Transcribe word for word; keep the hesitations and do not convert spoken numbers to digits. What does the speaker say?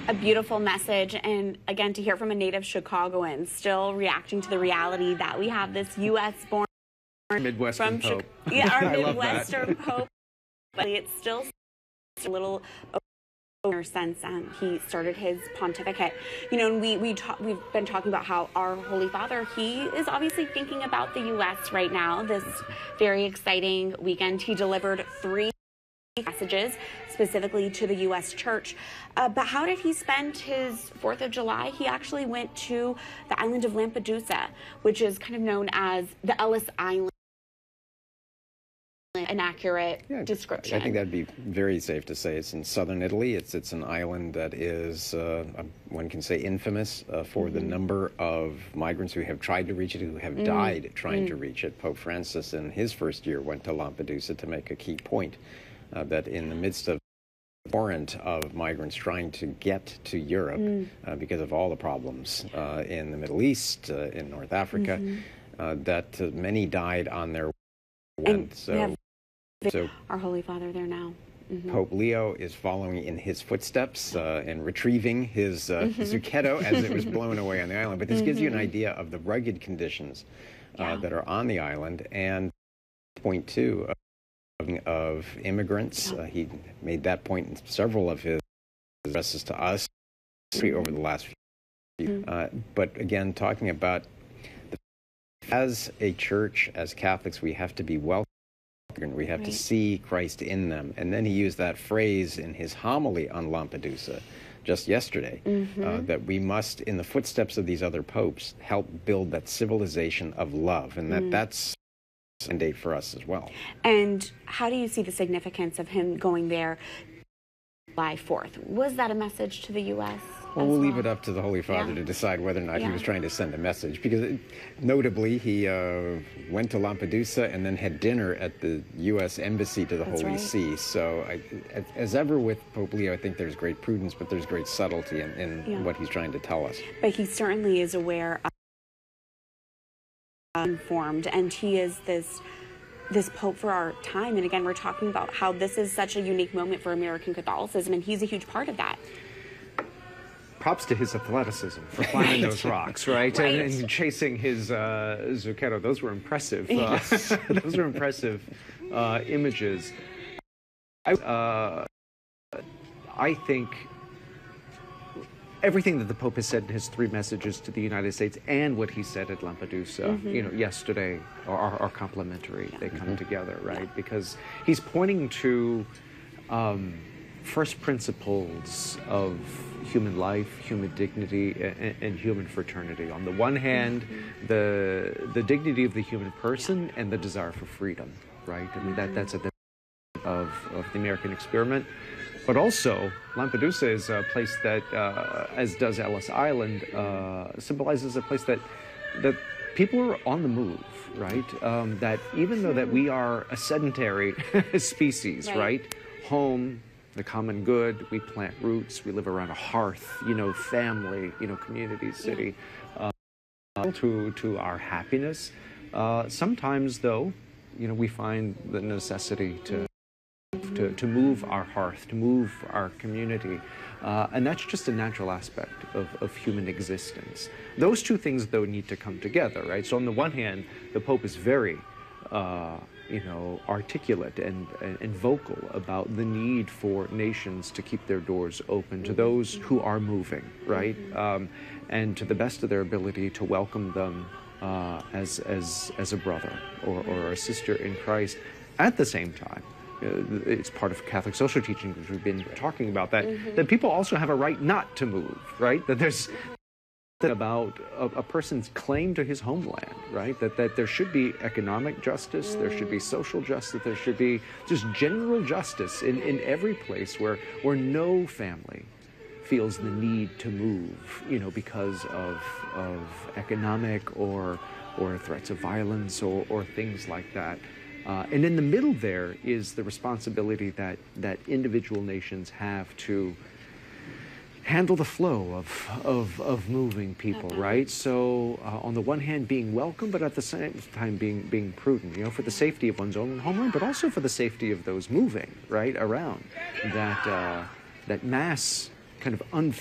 A beautiful message, and again, to hear from a native Chicagoan still reacting to the reality that we have this U S born Midwestern from Pope. Yeah, our I love Midwestern that. Pope, but it's still a little over since um, he started his pontificate. You know, and we we talk, we've been talking about how our Holy Father, he is obviously thinking about the U S right now. This very exciting weekend, he delivered three messages specifically to the U S Church. Uh, but how did he spend his fourth of July? He actually went to the island of Lampedusa, which is kind of known as the Ellis Island. An accurate yeah, description. I think that'd be very safe to say. It's in southern Italy. It's it's an island that is, uh, one can say, infamous uh, for mm-hmm. the number of migrants who have tried to reach it, who have mm. died trying mm. to reach it. Pope Francis, in his first year, went to Lampedusa to make a key point uh, that in the midst of a torrent of migrants trying to get to Europe mm. uh, because of all the problems uh, in the Middle East, uh, in North Africa, mm-hmm. uh, that uh, many died on their way. And so. So our Holy Father there now. Mm-hmm. Pope Leo is following in his footsteps uh, and retrieving his uh, mm-hmm. Zucchetto as it was blown away on the island. But this mm-hmm. gives you an idea of the rugged conditions uh, yeah. that are on the island. And point two of, of immigrants, yeah. uh, he made that point in several of his addresses to us mm-hmm. over the last few years. Mm-hmm. Uh, but again, talking about the, as a church, as Catholics, we have to be welcome. We have right. to see Christ in them. And then he used that phrase in his homily on Lampedusa just yesterday, mm-hmm. uh, that we must, in the footsteps of these other popes, help build that civilization of love. And that, mm. that's a mandate for us as well. And how do you see the significance of him going there July fourth? Was that a message to the U S? Well, we'll leave it up to the Holy Father yeah. to decide whether or not yeah. he was trying to send a message. Because it, notably, he uh, went to Lampedusa and then had dinner at the U S Embassy to the That's Holy right. See. So, I, as ever with Pope Leo, I think there's great prudence, but there's great subtlety in, in yeah. what he's trying to tell us. But he certainly is aware of informed, and he is this this Pope for our time. And again, we're talking about how this is such a unique moment for American Catholicism, and he's a huge part of that. Props to his athleticism for climbing those rocks, right? right. And, and chasing his uh, Zucchetto. Those were impressive. Uh, yes. Those were impressive uh, images. I, uh, I think everything that the Pope has said in his three messages to the United States and what he said at Lampedusa, mm-hmm. you know, yesterday are, are complementary. Yeah. They come mm-hmm. together, right? Yeah. Because he's pointing to um, first principles of human life, human dignity, and, and human fraternity. On the one hand, mm-hmm. the the dignity of the human person and the desire for freedom, right? I mean, that that's at the of of the American experiment. But also, Lampedusa is a place that, uh, as does Ellis Island, uh, symbolizes a place that that people are on the move, right? Um, that even though that we are a sedentary species, right. right? Home, the common good, we plant roots, we live around a hearth, you know, family, you know, community, city, uh, to, to our happiness. Uh, sometimes, though, you know, we find the necessity to, to, to move our hearth, to move our community. Uh, and that's just a natural aspect of, of human existence. Those two things, though, need to come together, right? So on the one hand, the Pope is very uh, you know, articulate and, and, and vocal about the need for nations to keep their doors open to those who are moving, right? Um, and to the best of their ability to welcome them uh, as, as, as a brother or, or a sister in Christ. At the same time, uh, it's part of Catholic social teaching, which we've been talking about, that, mm-hmm. that people also have a right not to move, right? That there's about a, a person's claim to his homeland, right? That that there should be economic justice, mm. there should be social justice, there should be just general justice in, in every place where where no family feels the need to move, you know, because of of economic or or threats of violence or or things like that. Uh, and in the middle there is the responsibility that that individual nations have to handle the flow of, of, of moving people, okay. right? So uh, on the one hand, being welcome, but at the same time being, being prudent, you know, for the safety of one's own homeland, but also for the safety of those moving, right, around. That, uh, that mass kind of unfettered